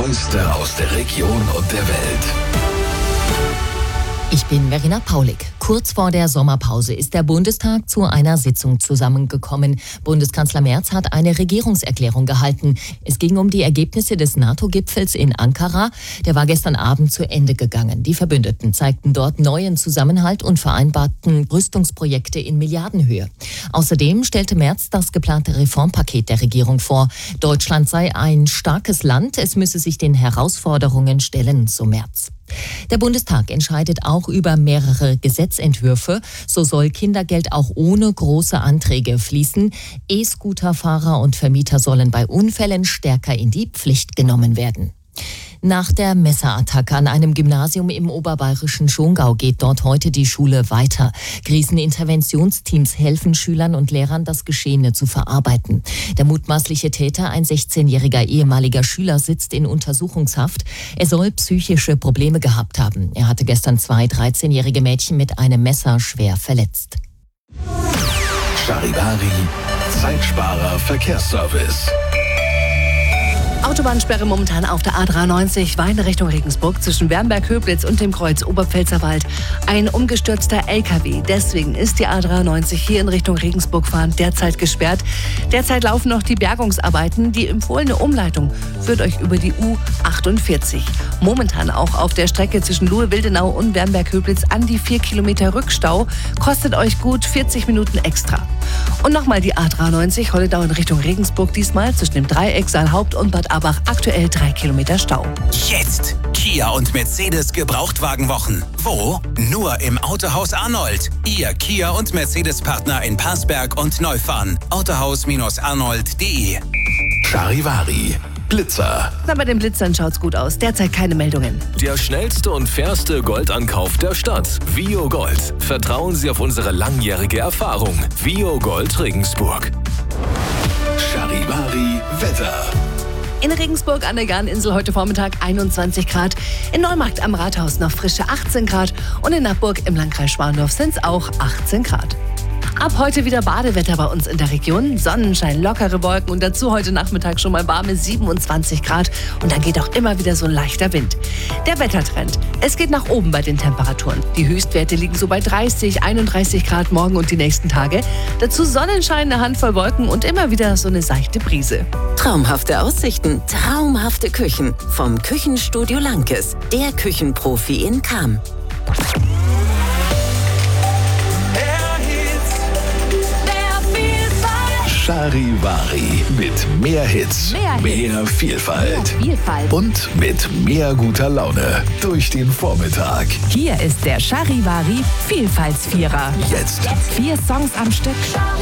Neueste aus der Region und der Welt. Ich bin Verena Paulik. Kurz vor der Sommerpause ist der Bundestag zu einer Sitzung zusammengekommen. Bundeskanzler Merz hat eine Regierungserklärung gehalten. Es ging um die Ergebnisse des NATO-Gipfels in Ankara. Der war gestern Abend zu Ende gegangen. Die Verbündeten zeigten dort neuen Zusammenhalt und vereinbarten Rüstungsprojekte in Milliardenhöhe. Außerdem stellte Merz das geplante Reformpaket der Regierung vor. Deutschland sei ein starkes Land. Es müsse sich den Herausforderungen stellen, so Merz. Der Bundestag entscheidet auch über mehrere Gesetzentwürfe. So soll Kindergeld auch ohne große Anträge fließen. E-Scooterfahrer und Vermieter sollen bei Unfällen stärker in die Pflicht genommen werden. Nach der Messerattacke an einem Gymnasium im oberbayerischen Schongau geht dort heute die Schule weiter. Kriseninterventionsteams helfen Schülern und Lehrern, das Geschehene zu verarbeiten. Der mutmaßliche Täter, ein 16-jähriger ehemaliger Schüler, sitzt in Untersuchungshaft. Er soll psychische Probleme gehabt haben. Er hatte gestern 2 13-jährige Mädchen mit einem Messer schwer verletzt. Charivari, Zeitsparer Verkehrsservice. Autobahnsperre momentan auf der A93, Wein Richtung Regensburg zwischen Wernberg-Höblitz und dem Kreuz Oberpfälzerwald. Ein umgestürzter LKW. Deswegen ist die A93 hier in Richtung Regensburg fahren derzeit gesperrt. Derzeit laufen noch die Bergungsarbeiten. Die empfohlene Umleitung führt euch über die U48. Momentan auch auf der Strecke zwischen Luhe-Wildenau und Wernberg-Höblitz an die 4 Kilometer Rückstau. Kostet euch gut 40 Minuten extra. Und nochmal die A93 Holledau in Richtung Regensburg, diesmal zwischen dem Dreieck Saalhaupt und Bad Abach, aktuell 3 Kilometer Stau. Jetzt Kia und Mercedes Gebrauchtwagenwochen. Wo? Nur im Autohaus Arnold. Ihr Kia und Mercedes Partner in Parsberg und Neufahren. Autohaus-arnold.de. Charivari, Blitzer. Na, bei den Blitzern schaut's gut aus. Derzeit keine Meldungen. Der schnellste und fairste Goldankauf der Stadt. Vio Gold. Vertrauen Sie auf unsere langjährige Erfahrung. Vio Gold Regensburg. Charivari, Wetter. In Regensburg an der Garninsel heute Vormittag 21 Grad. In Neumarkt am Rathaus noch frische 18 Grad. Und in Nappburg im Landkreis Schwandorf sind es auch 18 Grad. Ab heute wieder Badewetter bei uns in der Region. Sonnenschein, lockere Wolken und dazu heute Nachmittag schon mal warme 27 Grad. Und dann geht auch immer wieder so ein leichter Wind. Der Wettertrend. Es geht nach oben bei den Temperaturen. Die Höchstwerte liegen so bei 30, 31 Grad morgen und die nächsten Tage. Dazu Sonnenschein, eine Handvoll Wolken und immer wieder so eine seichte Brise. Traumhafte Aussichten, traumhafte Küchen. Vom Küchenstudio Lankes. Der Küchenprofi in Cham. Charivari mit mehr Hits, mehr Vielfalt und mit mehr guter Laune durch den Vormittag. Hier ist der Charivari Vielfaltsvierer. Jetzt 4 Songs am Stück.